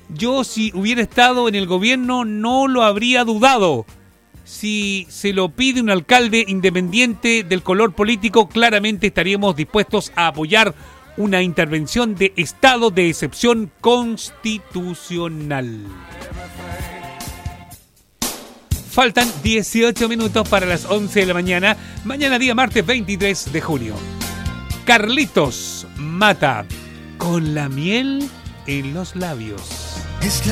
Yo, si hubiera estado en el gobierno, no lo habría dudado. Si se lo pide un alcalde independiente del color político, claramente estaríamos dispuestos a apoyar una intervención de estado de excepción constitucional. Faltan 18 minutos para las 11 de la mañana. Mañana día martes 23 de junio. Carlitos Mata, con la miel en los labios.